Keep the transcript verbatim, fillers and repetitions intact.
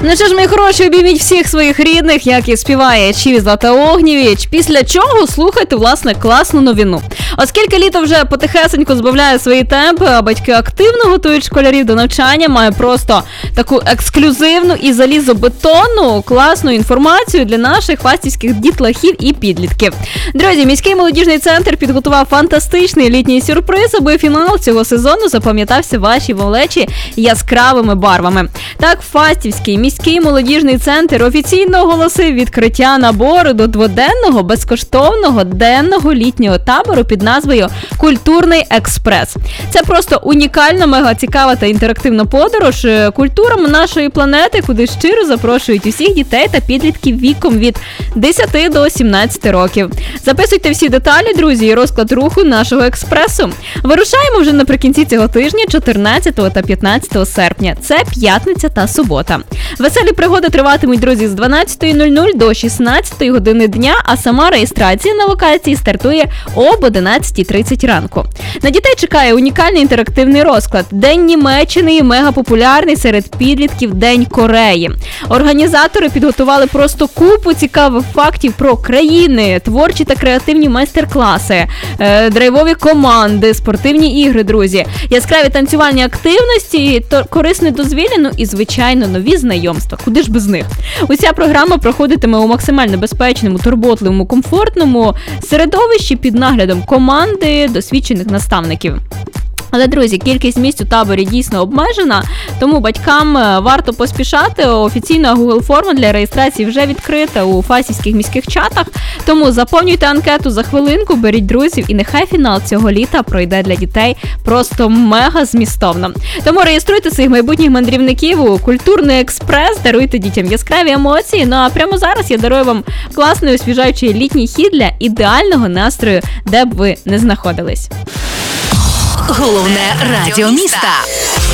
Ну що ж, мої хороші, обійміть всіх своїх рідних, як і співає Чіві Златоогнєвіч. Після чого слухайте, власне, класну новину. Оскільки літо вже потихесенько збавляє свої темпи, а батьки активно готують школярів до навчання, має просто таку ексклюзивну і залізобетонну класну інформацію для наших фастівських дітлахів і підлітків. Друзі, міський молодіжний центр підготував фантастичний літній сюрприз, аби фінал цього сезону запам'ятався вашій малечі яскравими барвами. Так, Фастівський міський молодіжний центр офіційно оголосив відкриття набору до дводенного безкоштовного денного літнього табору під назвою «Культурний експрес». Це просто унікальна, мега цікава та інтерактивна подорож культурами нашої планети, куди щиро запрошують усіх дітей та підлітків віком від десяти до сімнадцяти років. Записуйте всі деталі, друзі, і розклад руху нашого експресу. Вирушаємо вже наприкінці цього тижня, чотирнадцятого та п'ятнадцятого серпня. Це п'ятниця та субота. Веселі пригоди триватимуть, друзі, з дванадцятої нуль-нуль до шістнадцятої години дня, а сама реєстрація на локації стартує об одинадцятій тридцять ранку. На дітей чекає унікальний інтерактивний розклад. День Німеччини і мегапопулярний серед підлітків День Кореї. Організатори підготували просто купу цікавих фактів про країни, творчі та креативні майстер-класи, е, драйвові команди, спортивні ігри, друзі, яскраві танцювальні активності, то корисне дозвілля, ну і, звичайно, нові знайомства. Куди ж без них? Уся програма проходитиме у максимально безпечному, турботливому, комфортному середовищі під наглядом команди досвідчених наставників. Але, друзі, кількість місць у таборі дійсно обмежена, тому батькам варто поспішати. Офіційна Google-форма для реєстрації вже відкрита у фастівських міських чатах, тому заповнюйте анкету за хвилинку, беріть друзів, і нехай фінал цього літа пройде для дітей просто мега змістовно. Тому реєструйте своїх майбутніх мандрівників у «Культурний експрес», даруйте дітям яскраві емоції. Ну а прямо зараз я дарую вам класний освіжаючий літній хід для ідеального настрою, де б ви не знаходились. Головне радіо міста.